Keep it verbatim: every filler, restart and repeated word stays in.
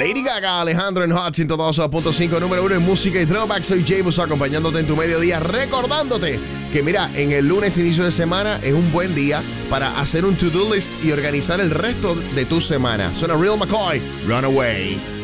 Lady Gaga, Alejandro en Hot ciento dos punto cinco, número uno en música y throwback. Soy James acompañándote en tu mediodía, recordándote que mira, en el lunes inicio de semana es un buen día para hacer un to-do list y organizar el resto de tu semana. Suena Real McCoy, Runaway.